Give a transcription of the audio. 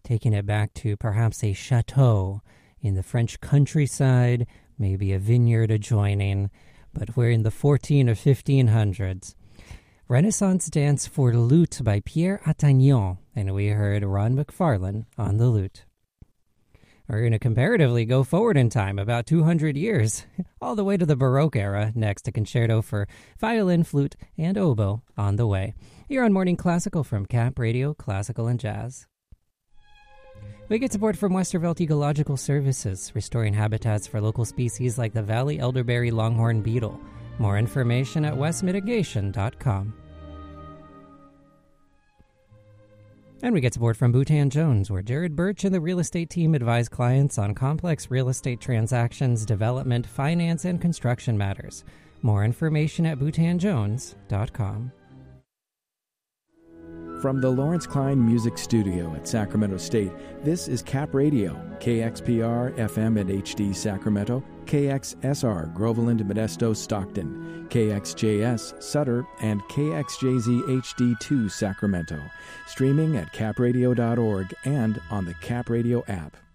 taking it back to perhaps a chateau in the French countryside, maybe a vineyard adjoining, but we're in the 14 or 1500s. Renaissance Dance for Lute by Pierre Attagnan, and we heard Ron McFarlane on the lute. We're going to comparatively go forward in time about 200 years, all the way to the Baroque era, next a concerto for violin, flute, and oboe on the way. Here on Morning Classical from Cap Radio, Classical and Jazz. We get support from Westervelt Ecological Services, restoring habitats for local species like the Valley elderberry longhorn beetle. More information at westmitigation.com. And we get support from Boutan Jones, where Jared Birch and the real estate team advise clients on complex real estate transactions, development, finance, and construction matters. More information at boutanjones.com. From the Lawrence Klein Music Studio at Sacramento State, this is Cap Radio, KXPR FM and HD Sacramento, KXSR Groveland, Modesto, Stockton, KXJS Sutter, and KXJZ HD2 Sacramento. Streaming at capradio.org and on the Cap Radio app.